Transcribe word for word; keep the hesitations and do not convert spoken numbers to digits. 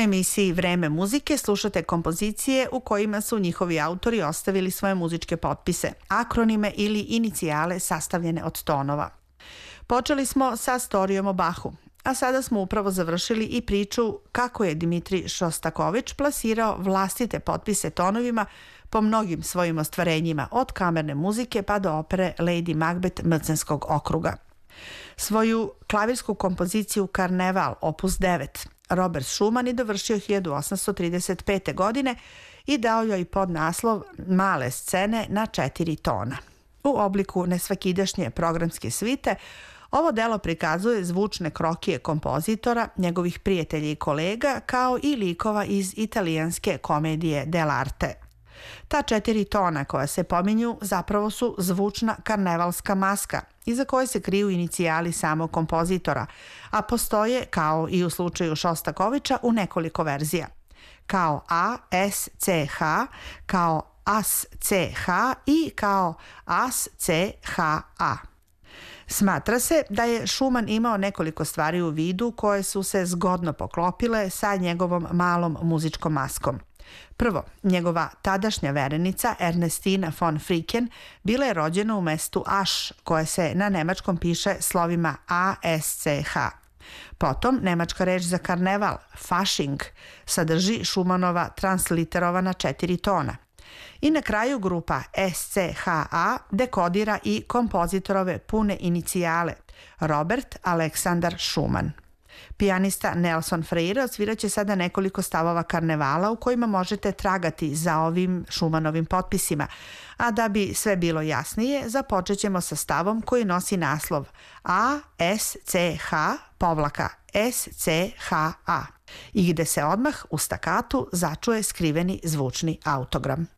emisiji Vreme muzike slušate kompozicije u kojima su njihovi autori ostavili svoje muzičke potpise, akronime ili inicijale sastavljene od tonova. Počeli smo sa Storijom o Bahu, a sada smo upravo završili i priču kako je Dimitrij Šostakovič plasirao vlastite potpise tonovima po mnogim svojim ostvarenjima, od kamerne muzike pa do opere Lady Macbeth Mrcenskog okruga. Svoju klavirsku kompoziciju Karneval opus devet Robert Schumann je dovršio hiljadu osamsto trideset pete. godine i dao joj podnaslov Male scene na četiri tona. U obliku nesvakidašnje programske svite ovo delo prikazuje zvučne krokije kompozitora, njegovih prijatelja i kolega, kao i likova iz italijanske komedije dell'arte. Ta četiri tona koja se pominju zapravo su zvučna karnevalska maska, iza koje se kriju inicijali samog kompozitora, a postoje, kao i u slučaju Šostakoviča, u nekoliko verzija. Kao A, S, C, H, kao As, C, H i kao As, C, H, A. Smatra se da je Schumann imao nekoliko stvari u vidu koje su se zgodno poklopile sa njegovom malom muzičkom maskom. Prvo, njegova tadašnja verenica Ernestina von Fricken bila je rođena u mestu Asch, koje se na nemačkom piše slovima A S C H. Potom, nemačka reč za karneval, Fasching, sadrži Schumannova transliterovana četiri tona. I na kraju grupa S C H A dekodira i kompozitorove pune inicijale Robert Aleksandar Schumann. Pijanista Nelson Freire odsviraće sada nekoliko stavova karnevala u kojima možete tragati za ovim Schumannovim potpisima, a da bi sve bilo jasnije, započet ćemo sa stavom koji nosi naslov A S C H povlaka S C H A i gde se odmah u stakatu začuje skriveni zvučni autogram.